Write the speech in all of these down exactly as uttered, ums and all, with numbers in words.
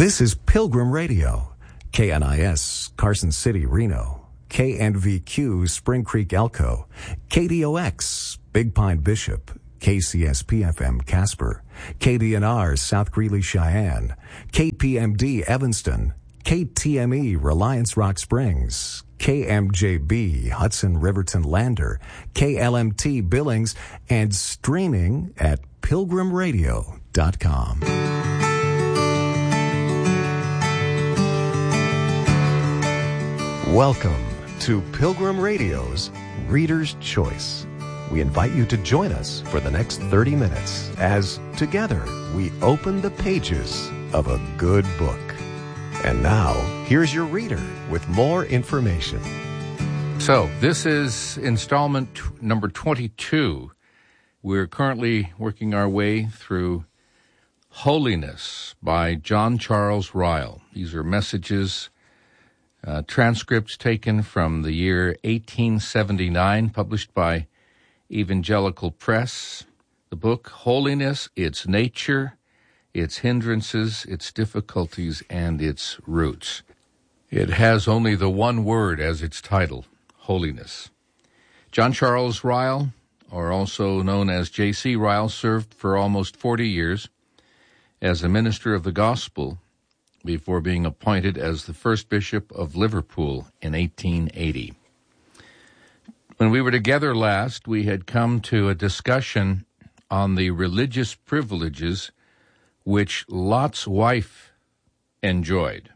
This is Pilgrim Radio, K N I S, Carson City, Reno, K N V Q, Spring Creek, Elko, K D O X, Big Pine, Bishop, K C S P F M, Casper, K D N R, South Greeley, Cheyenne, K P M D, Evanston, K T M E, Reliance Rock Springs, K M J B, Hudson Riverton Lander, K L M T Billings, and streaming at pilgrim radio dot com. Welcome to Pilgrim Radio's Reader's Choice. We invite you to join us for the next thirty minutes as together we open the pages of a good book. And now, here's your reader with more information. So, this is installment t- number twenty-two. We're currently working our way through Holiness by John Charles Ryle. These are messages, uh, transcripts taken from the year eighteen seventy-nine, published by Evangelical Press. The book, Holiness, Its Nature, Its Hindrances, Its Difficulties, and Its Roots. It has only the one word as its title, Holiness. John Charles Ryle, or also known as J C Ryle, served for almost forty years as a minister of the gospel before being appointed as the first bishop of Liverpool in eighteen eighty. When we were together last, we had come to a discussion on the religious privileges which Lot's wife enjoyed.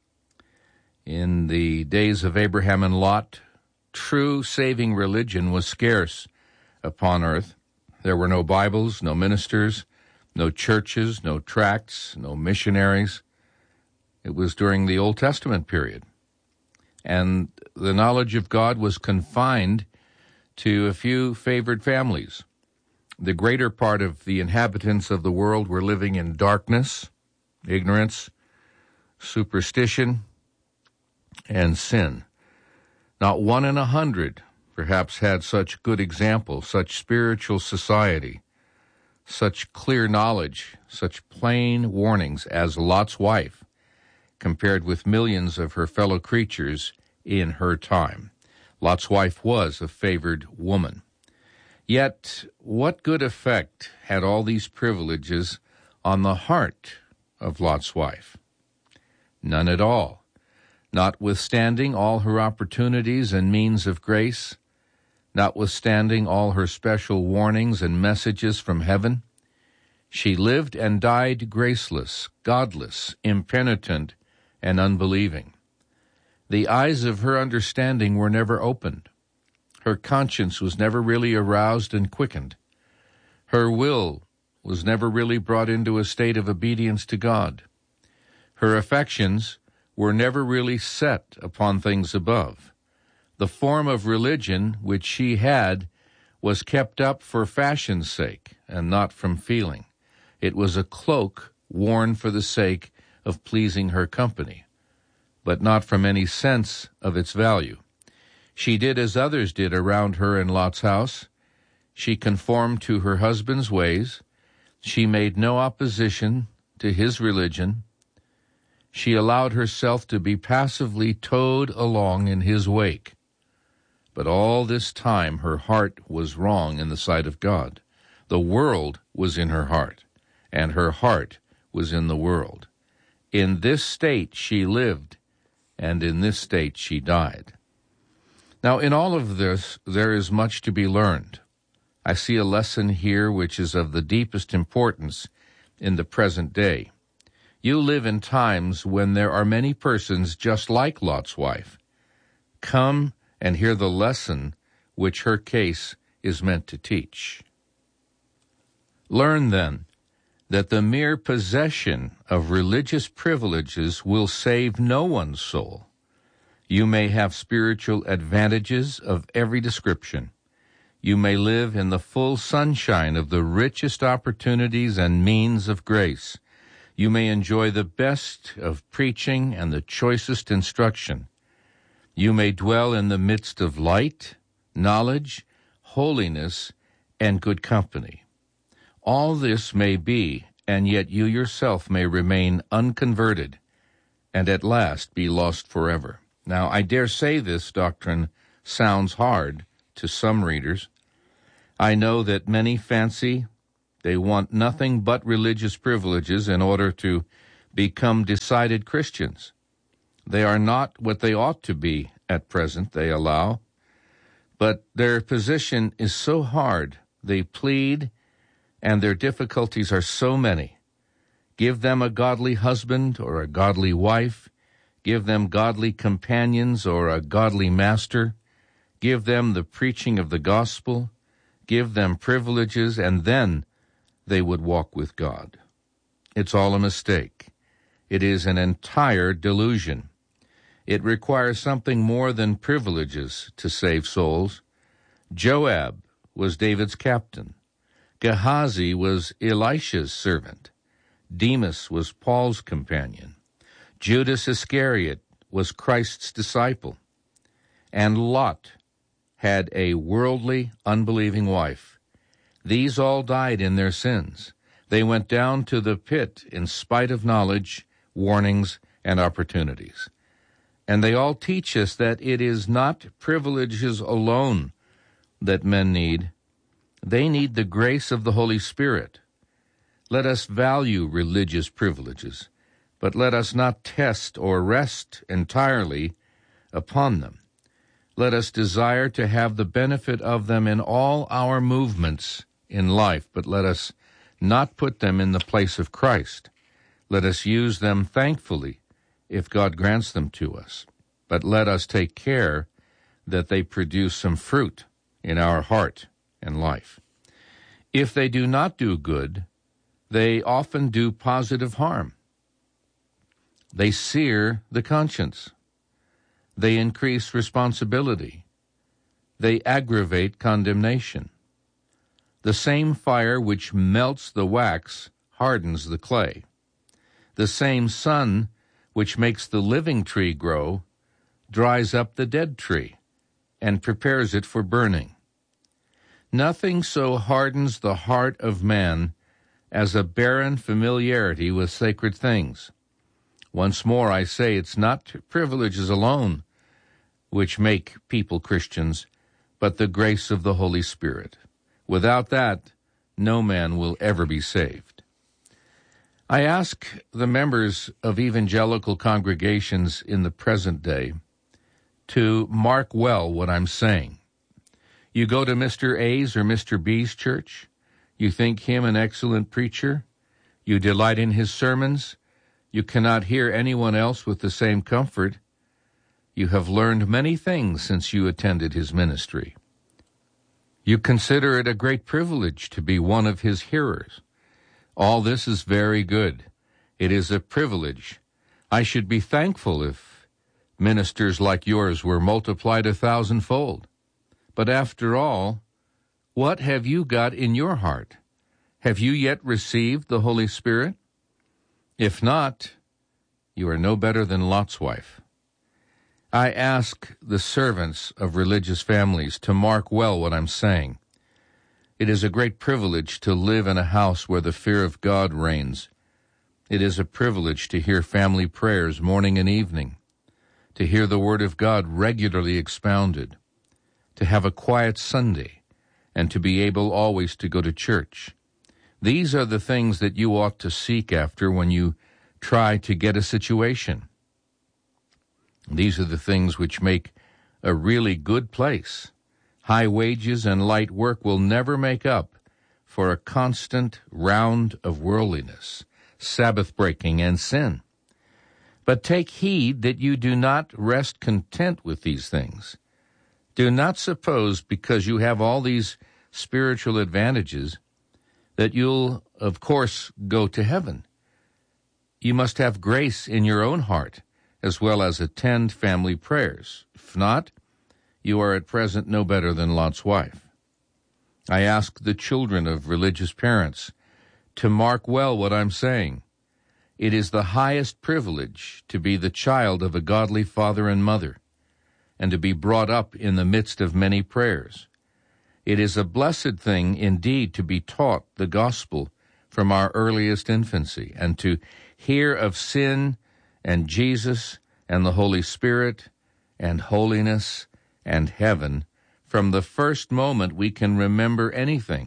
In the days of Abraham and Lot, true saving religion was scarce upon earth. There were no Bibles, no ministers, no churches, no tracts, no missionaries. It was during the Old Testament period. And the knowledge of God was confined to a few favored families. The greater part of the inhabitants of the world were living in darkness, ignorance, superstition, and sin. Not one in a hundred perhaps had such good example, such spiritual society, such clear knowledge, such plain warnings as Lot's wife, compared with millions of her fellow creatures in her time. Lot's wife was a favored woman. Yet, what good effect had all these privileges on the heart of Lot's wife? None at all. Notwithstanding all her opportunities and means of grace, notwithstanding all her special warnings and messages from heaven, she lived and died graceless, godless, impenitent, and unbelieving. The eyes of her understanding were never opened. Her conscience was never really aroused and quickened. Her will was never really brought into a state of obedience to God. Her affections were never really set upon things above. The form of religion which she had was kept up for fashion's sake and not from feeling. It was a cloak worn for the sake of pleasing her company, but not from any sense of its value. She did as others did around her in Lot's house. She conformed to her husband's ways. She made no opposition to his religion. She allowed herself to be passively towed along in his wake. But all this time her heart was wrong in the sight of God. The world was in her heart, and her heart was in the world. In this state she lived, and in this state she died. Now, in all of this, there is much to be learned. I see a lesson here which is of the deepest importance in the present day. You live in times when there are many persons just like Lot's wife. Come and hear the lesson which her case is meant to teach. Learn, then, that the mere possession of religious privileges will save no one's soul. You may have spiritual advantages of every description. You may live in the full sunshine of the richest opportunities and means of grace. You may enjoy the best of preaching and the choicest instruction. You may dwell in the midst of light, knowledge, holiness, and good company. All this may be, and yet you yourself may remain unconverted and at last be lost forever. Now, I dare say this doctrine sounds hard to some readers. I know that many fancy they want nothing but religious privileges in order to become decided Christians. They are not what they ought to be at present, they allow, but their position is so hard, they plead, and their difficulties are so many. Give them a godly husband or a godly wife, give them godly companions or a godly master, give them the preaching of the gospel, give them privileges, and then they would walk with God. It's all a mistake. It is an entire delusion. It requires something more than privileges to save souls. Joab was David's captain. Gehazi was Elisha's servant. Demas was Paul's companion. Judas Iscariot was Christ's disciple. And Lot had a worldly, unbelieving wife. These all died in their sins. They went down to the pit in spite of knowledge, warnings, and opportunities. And they all teach us that it is not privileges alone that men need. They need the grace of the Holy Spirit. Let us value religious privileges, but let us not test or rest entirely upon them. Let us desire to have the benefit of them in all our movements in life, but let us not put them in the place of Christ. Let us use them thankfully if God grants them to us, but let us take care that they produce some fruit in our heart and life. If they do not do good, they often do positive harm. They sear the conscience. They increase responsibility. They aggravate condemnation. The same fire which melts the wax hardens the clay. The same sun which makes the living tree grow dries up the dead tree and prepares it for burning. Nothing so hardens the heart of man as a barren familiarity with sacred things. Once more I say it's not privileges alone which make people Christians, but the grace of the Holy Spirit. Without that, no man will ever be saved. I ask the members of evangelical congregations in the present day to mark well what I'm saying. You go to Mister A's or Mister B's church, you think him an excellent preacher, you delight in his sermons, you cannot hear anyone else with the same comfort. You have learned many things since you attended his ministry. You consider it a great privilege to be one of his hearers. All this is very good. It is a privilege. I should be thankful if ministers like yours were multiplied a thousandfold. But after all, what have you got in your heart? Have you yet received the Holy Spirit? If not, you are no better than Lot's wife. I ask the servants of religious families to mark well what I'm saying. It is a great privilege to live in a house where the fear of God reigns. It is a privilege to hear family prayers morning and evening, to hear the Word of God regularly expounded, to have a quiet Sunday, and to be able always to go to church. These are the things that you ought to seek after when you try to get a situation. These are the things which make a really good place. High wages and light work will never make up for a constant round of worldliness, Sabbath-breaking, and sin. But take heed that you do not rest content with these things. Do not suppose because you have all these spiritual advantages that you'll, of course, go to heaven. You must have grace in your own heart, as well as attend family prayers. If not, you are at present no better than Lot's wife. I ask the children of religious parents to mark well what I'm saying. It is the highest privilege to be the child of a godly father and mother, and to be brought up in the midst of many prayers. It is a blessed thing indeed to be taught the gospel from our earliest infancy, and to hear of sin and Jesus and the Holy Spirit and holiness and heaven from the first moment we can remember anything.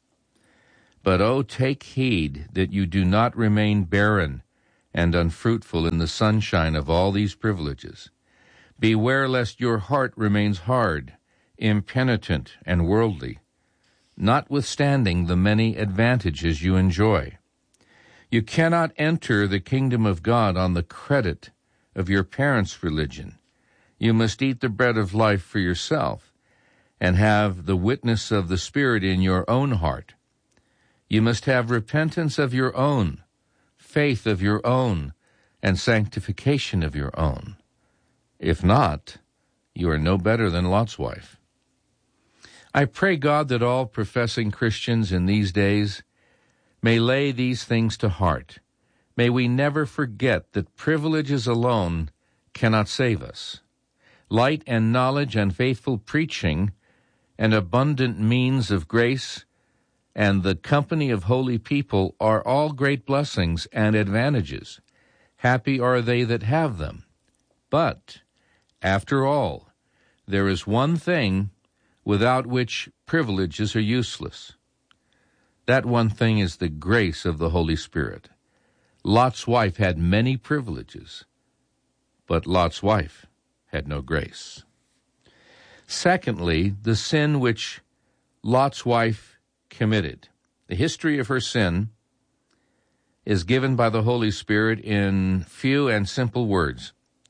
But oh, take heed that you do not remain barren and unfruitful in the sunshine of all these privileges. Beware lest your heart remains hard, impenitent, and worldly, notwithstanding the many advantages you enjoy. You cannot enter the kingdom of God on the credit of your parents' religion. You must eat the bread of life for yourself and have the witness of the Spirit in your own heart. You must have repentance of your own, faith of your own, and sanctification of your own. If not, you are no better than Lot's wife. I pray God that all professing Christians in these days may lay these things to heart. May we never forget that privileges alone cannot save us. Light and knowledge and faithful preaching and abundant means of grace and the company of holy people are all great blessings and advantages. Happy are they that have them. But, after all, there is one thing without which privileges are useless. That one thing is the grace of the Holy Spirit. Lot's wife had many privileges, but Lot's wife had no grace. Secondly, the sin which Lot's wife committed. The history of her sin is given by the Holy Spirit in few and simple words.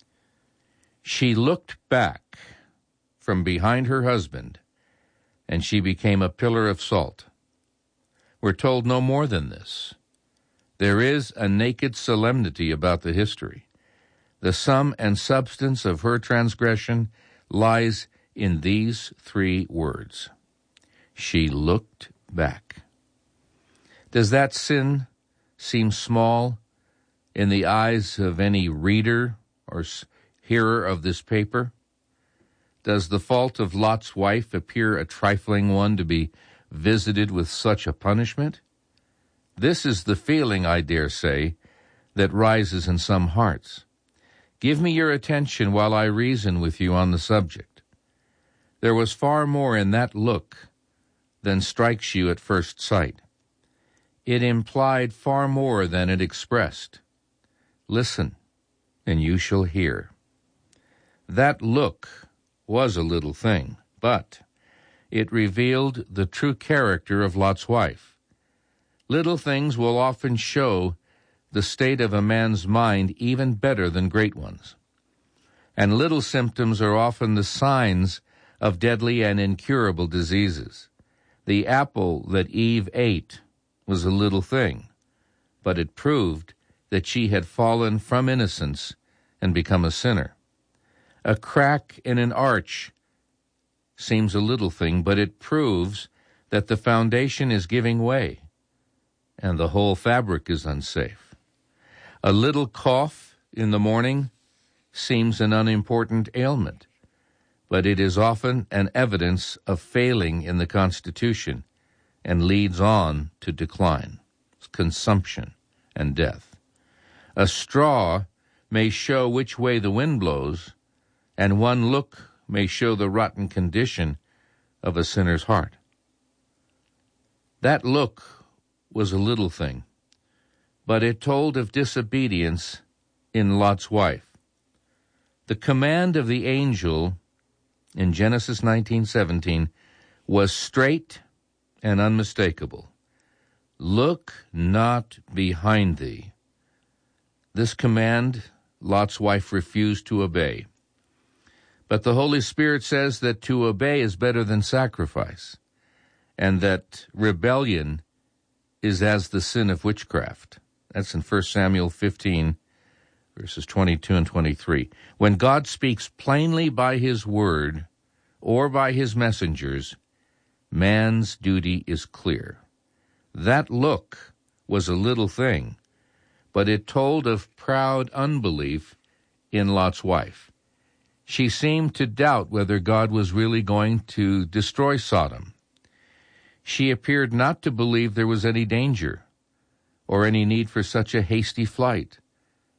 She looked back from behind her husband, and she became a pillar of salt. We're told no more than this. There is a naked solemnity about the history. The sum and substance of her transgression lies in these three words. She looked back. Does that sin seem small in the eyes of any reader or hearer of this paper? Does the fault of Lot's wife appear a trifling one to be visited with such a punishment? This is the feeling, I dare say, that rises in some hearts. Give me your attention while I reason with you on the subject. There was far more in that look than strikes you at first sight. It implied far more than it expressed. Listen, and you shall hear. That look was a little thing, but it revealed the true character of Lot's wife. Little things will often show the state of a man's mind even better than great ones. And little symptoms are often the signs of deadly and incurable diseases. The apple that Eve ate was a little thing, but it proved that she had fallen from innocence and become a sinner. A crack in an arch seems a little thing, but it proves that the foundation is giving way and the whole fabric is unsafe. A little cough in the morning seems an unimportant ailment, but it is often an evidence of failing in the constitution and leads on to decline, consumption, and death. A straw may show which way the wind blows, and one look may show the rotten condition of a sinner's heart. That look was a little thing, but it told of disobedience in Lot's wife. The command of the angel in Genesis nineteen seventeen was straight and unmistakable. Look not behind thee. This command Lot's wife refused to obey. But the Holy Spirit says that to obey is better than sacrifice, and that rebellion is as the sin of witchcraft. That's in First Samuel fifteen, verses twenty-two and twenty-three. When God speaks plainly by his word or by his messengers, man's duty is clear. That look was a little thing, but it told of proud unbelief in Lot's wife. She seemed to doubt whether God was really going to destroy Sodom. She appeared not to believe there was any danger or any need for such a hasty flight.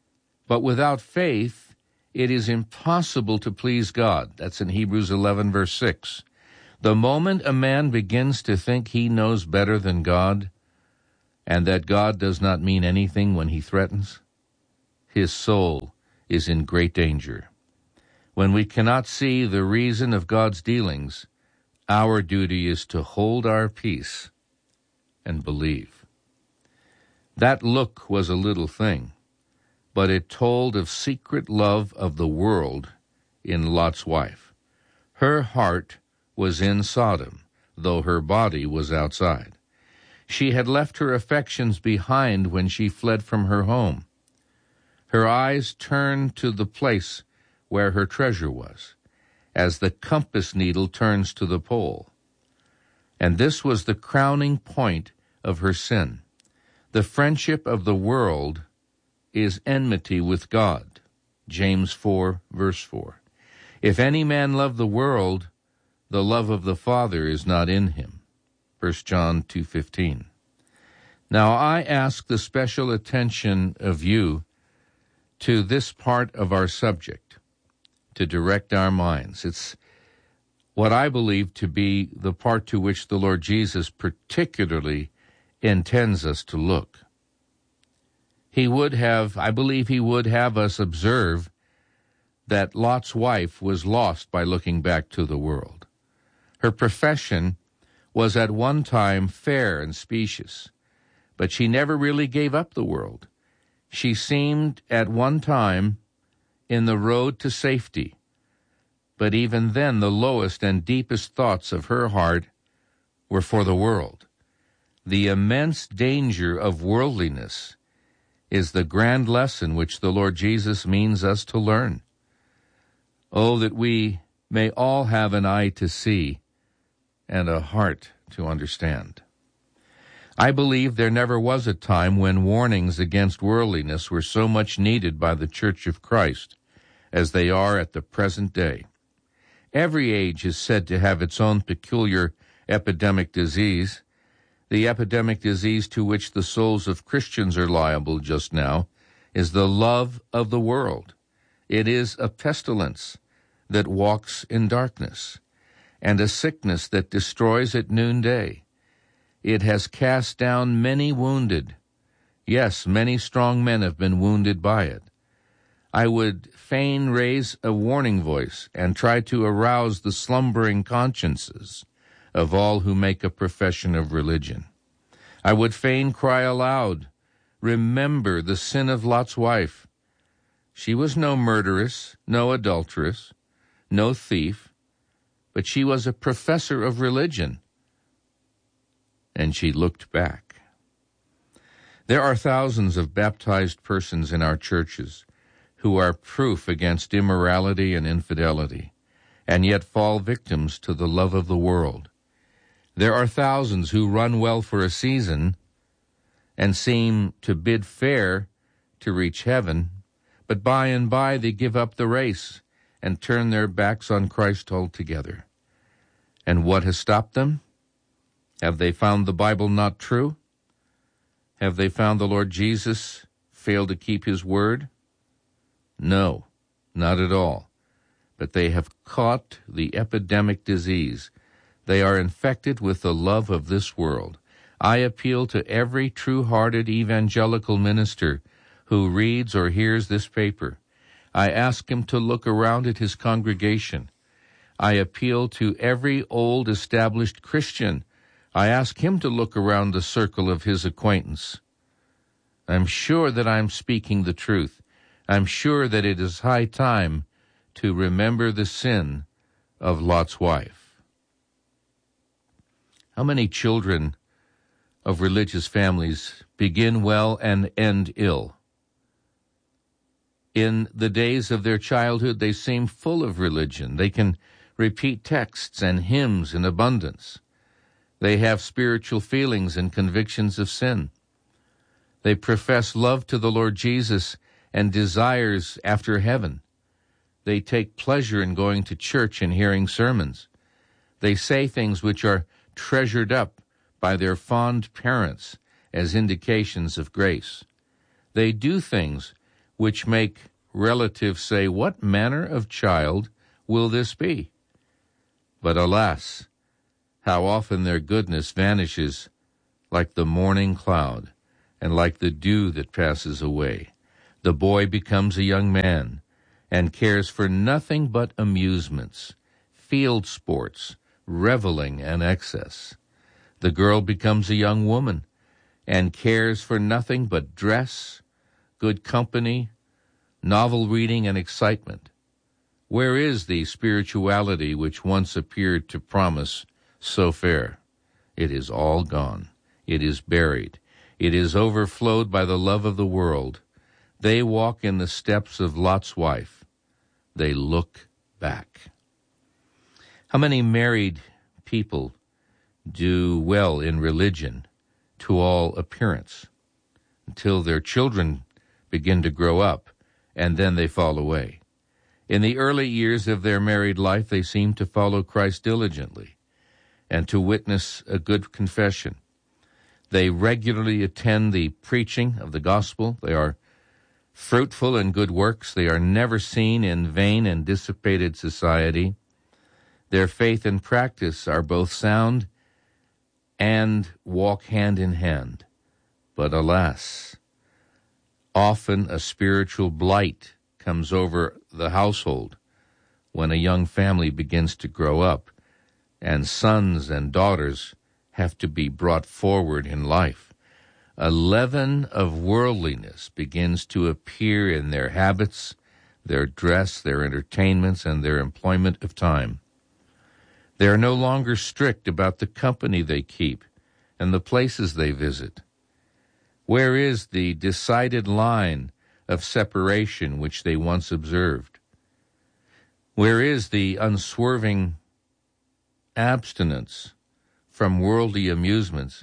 But without faith, it is impossible to please God. That's in Hebrews eleven, verse six. The moment a man begins to think he knows better than God, and that God does not mean anything when he threatens, his soul is in great danger. When we cannot see the reason of God's dealings, our duty is to hold our peace and believe. That look was a little thing, but it told of secret love of the world in Lot's wife. Her heart was in Sodom, though her body was outside. She had left her affections behind when she fled from her home. Her eyes turned to the place where her treasure was, as the compass needle turns to the pole. And this was the crowning point of her sin. The friendship of the world is enmity with God. James four, verse four. If any man love the world, the love of the Father is not in him. First John two fifteen. Now I ask the special attention of you to this part of our subject, to direct our minds. It's what I believe to be the part to which the Lord Jesus particularly intends us to look. He would have, I believe he would have us observe that Lot's wife was lost by looking back to the world. Her profession was at one time fair and specious, but she never really gave up the world. She seemed at one time in the road to safety, but even then the lowest and deepest thoughts of her heart were for the world. The immense danger of worldliness is the grand lesson which the Lord Jesus means us to learn. Oh, that we may all have an eye to see and a heart to understand. I believe there never was a time when warnings against worldliness were so much needed by the Church of Christ as they are at the present day. Every age is said to have its own peculiar epidemic disease. The epidemic disease to which the souls of Christians are liable just now is the love of the world. It is a pestilence that walks in darkness, and a sickness that destroys at noonday. It has cast down many wounded. Yes, many strong men have been wounded by it. I would fain raise a warning voice and try to arouse the slumbering consciences of all who make a profession of religion. I would fain cry aloud, remember the sin of Lot's wife. She was no murderess, no adulteress, no thief, but she was a professor of religion, and she looked back. There are thousands of baptized persons in our churches who are proof against immorality and infidelity, and yet fall victims to the love of the world. There are thousands who run well for a season and seem to bid fair to reach heaven, but by and by they give up the race and turn their backs on Christ altogether. And what has stopped them? Have they found the Bible not true? Have they found the Lord Jesus fail to keep his word? No, not at all. But they have caught the epidemic disease. They are infected with the love of this world. I appeal to every true-hearted evangelical minister who reads or hears this paper. I ask him to look around at his congregation. I appeal to every old established Christian. I ask him to look around the circle of his acquaintance. I'm sure that I'm speaking the truth. I'm sure that it is high time to remember the sin of Lot's wife. How many children of religious families begin well and end ill? In the days of their childhood, they seem full of religion. They can repeat texts and hymns in abundance. They have spiritual feelings and convictions of sin. They profess love to the Lord Jesus and desires after heaven. They take pleasure in going to church and hearing sermons. They say things which are treasured up by their fond parents as indications of grace. They do things which make relatives say, "What manner of child will this be?" But alas, how often their goodness vanishes like the morning cloud and like the dew that passes away. The boy becomes a young man and cares for nothing but amusements, field sports, reveling, and excess. The girl becomes a young woman and cares for nothing but dress, good company, novel reading, and excitement. Where is the spirituality which once appeared to promise so fair? It is all gone. It is buried. It is overflowed by the love of the world. They walk in the steps of Lot's wife. They look back. How many married people do well in religion to all appearance until their children begin to grow up, and then they fall away? In the early years of their married life, they seem to follow Christ diligently and to witness a good confession. They regularly attend the preaching of the gospel. They are fruitful in good works. They are never seen in vain and dissipated society. Their faith and practice are both sound and walk hand in hand. But alas, often a spiritual blight comes over the household when a young family begins to grow up, and sons and daughters have to be brought forward in life. A leaven of worldliness begins to appear in their habits, their dress, their entertainments, and their employment of time. They are no longer strict about the company they keep and the places they visit. Where is the decided line of separation which they once observed? Where is the unswerving abstinence from worldly amusements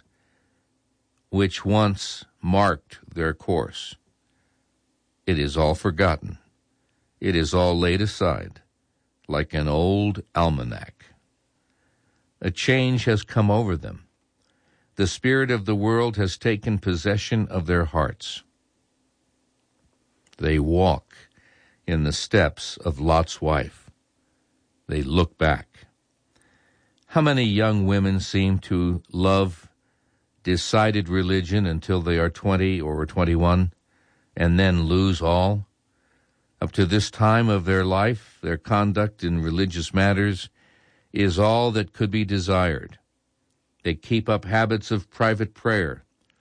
which once marked their course? It is all forgotten. It is all laid aside like an old almanac. A change has come over them. The spirit of the world has taken possession of their hearts. They walk in the steps of Lot's wife. They look back. How many young women seem to love decided religion until they are twenty or twenty-one and then lose all? Up to this time of their life, their conduct in religious matters is all that could be desired. They keep up habits of private prayer.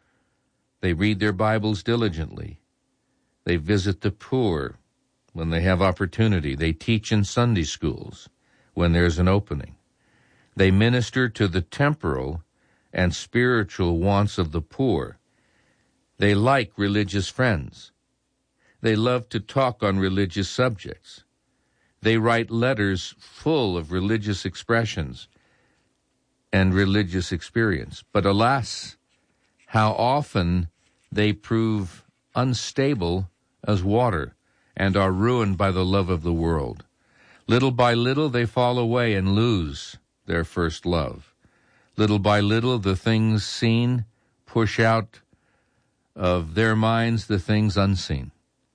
They read their Bibles diligently. They visit the poor when they have opportunity. They teach in Sunday schools when there's an opening. They minister to the temporal and spiritual wants of the poor. They like religious friends. They love to talk on religious subjects. They write letters full of religious expressions and religious experience. But alas, how often they prove unstable as water and are ruined by the love of the world. Little by little they fall away and lose their first love. Little by little the things seen push out of their minds the things unseen,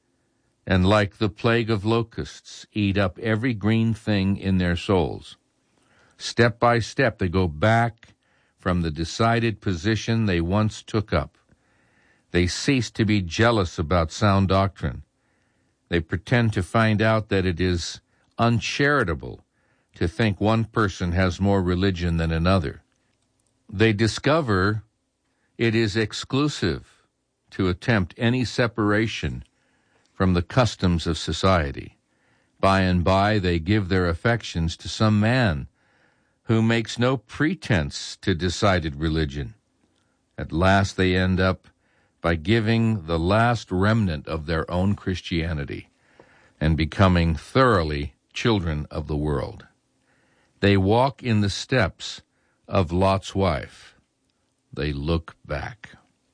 and like the plague of locusts, eat up every green thing in their souls. Step by step, they go back from the decided position they once took up. They cease to be jealous about sound doctrine. They pretend to find out that it is uncharitable to think one person has more religion than another. They discover it is exclusive to attempt any separation from the customs of society. By and by, they give their affections to some man who makes no pretense to decided religion. At last, they end up by giving the last remnant of their own Christianity and becoming thoroughly children of the world. They walk in the steps of Lot's wife. They look back.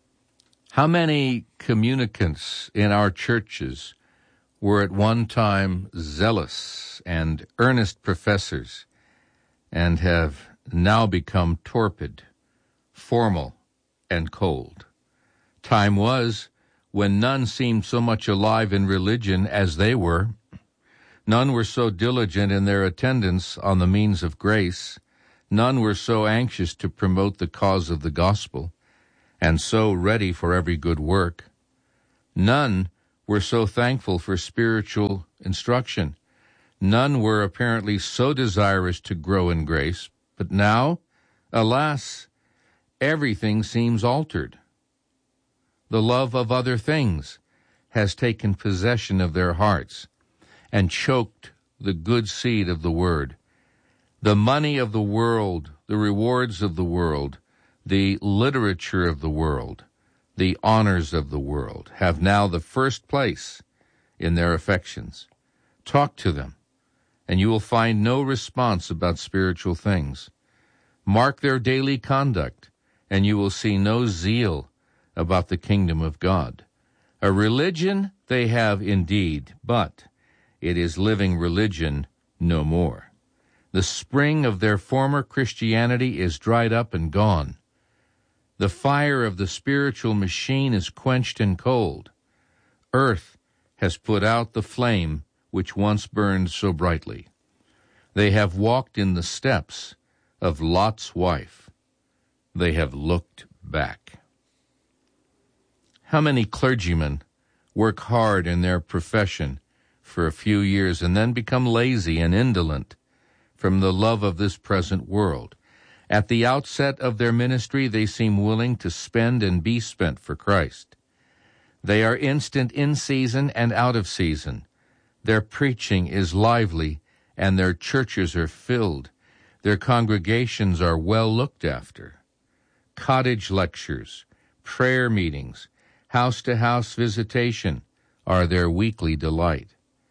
How many communicants in our churches were at one time zealous and earnest professors and have now become torpid, formal, and cold? Time was when none seemed so much alive in religion as they were. None were so diligent in their attendance on the means of grace. None were so anxious to promote the cause of the gospel, and so ready for every good work. None were so thankful for spiritual instruction. None were apparently so desirous to grow in grace. But now, alas, everything seems altered. The love of other things has taken possession of their hearts and choked the good seed of the word. The money of the world, the rewards of the world, the literature of the world, the honors of the world have now the first place in their affections. Talk to them, and you will find no response about spiritual things. Mark their daily conduct, and you will see no zeal about the kingdom of God. A religion they have indeed, but it is living religion no more. The spring of their former Christianity is dried up and gone. The fire of the spiritual machine is quenched and cold. Earth has put out the flame which once burned so brightly. They have walked in the steps of Lot's wife. They have looked back. How many clergymen work hard in their profession for a few years and then become lazy and indolent from the love of this present world? At the outset of their ministry, they seem willing to spend and be spent for Christ. They are instant in season and out of season. Their preaching is lively, and their churches are filled. Their congregations are well looked after. Cottage lectures, prayer meetings, house-to-house visitation are their weekly delight.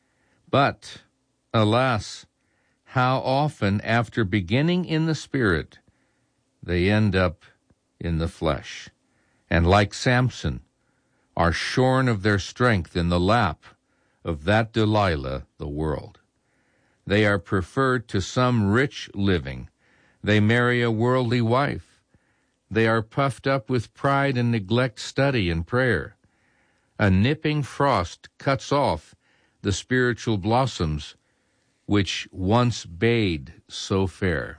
But, alas, how often, after beginning in the Spirit, they end up in the flesh, and like Samson, are shorn of their strength in the lap of that Delilah, the world. They are preferred to some rich living. They marry a worldly wife. They are puffed up with pride and neglect study and prayer. A nipping frost cuts off the spiritual blossoms which once bade so fair.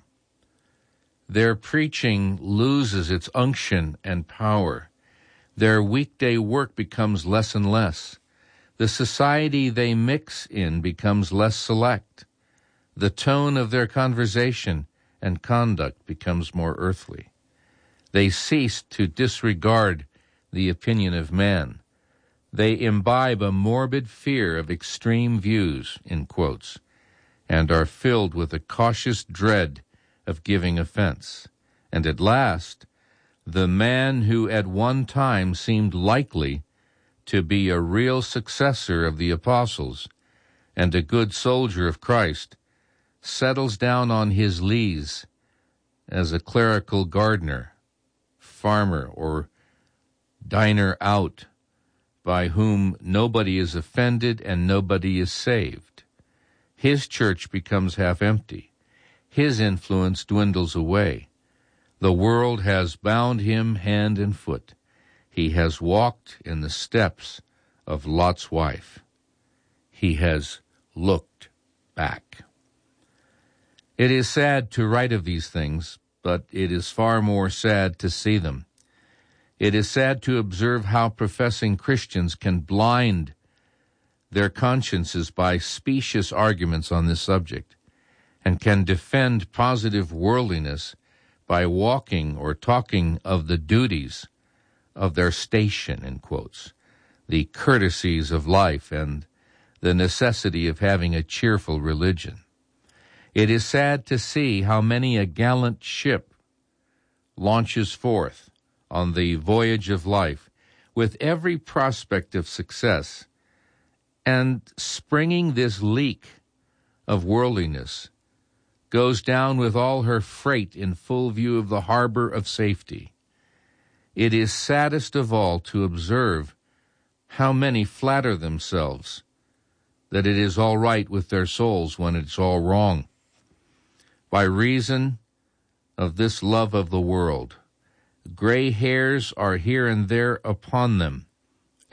Their preaching loses its unction and power. Their weekday work becomes less and less. The society they mix in becomes less select. The tone of their conversation and conduct becomes more earthly. They cease to disregard the opinion of man. They imbibe a morbid fear of extreme views, in quotes, and are filled with a cautious dread of giving offense. And at last, the man who at one time seemed likely to be a real successor of the apostles and a good soldier of Christ settles down on his lees as a clerical gardener, farmer, or diner out, by whom nobody is offended and nobody is saved. His church becomes half empty. His influence dwindles away. The world has bound him hand and foot. He has walked in the steps of Lot's wife. He has looked back. It is sad to write of these things, but it is far more sad to see them. It is sad to observe how professing Christians can blind their consciences by specious arguments on this subject, and can defend positive worldliness by walking or talking of the duties of their station, in quotes, the courtesies of life, and the necessity of having a cheerful religion. It is sad to see how many a gallant ship launches forth on the voyage of life with every prospect of success, and springing this leak of worldliness, goes down with all her freight in full view of the harbor of safety. It is saddest of all to observe how many flatter themselves that it is all right with their souls when it's all wrong. By reason of this love of the world, gray hairs are here and there upon them,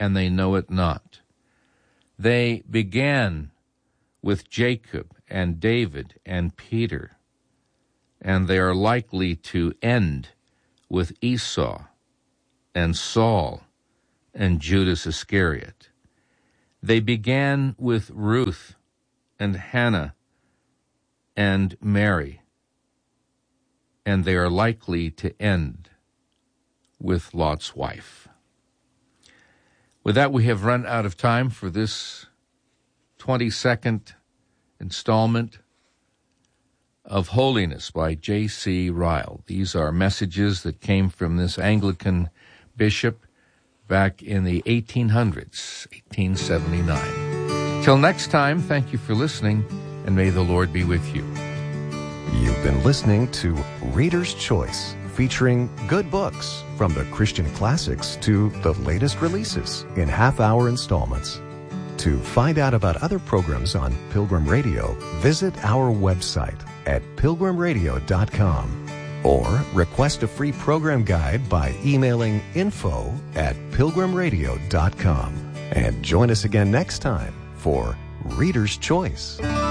and they know it not. They began with Jacob and David and Peter, and they are likely to end with Esau and Saul and Judas Iscariot. They began with Ruth and Hannah and Mary, and they are likely to end with Lot's wife. With that, we have run out of time for this twenty-second installment of Holiness by J C Ryle. These are messages that came from this Anglican bishop back in the eighteen hundreds, eighteen seventy-nine. Till next time, thank you for listening, and may the Lord be with you. You've been listening to Reader's Choice, featuring good books from the Christian classics to the latest releases in half-hour installments. To find out about other programs on Pilgrim Radio, visit our website at pilgrim radio dot com or request a free program guide by emailing info at pilgrim radio dot com. And join us again next time for Reader's Choice.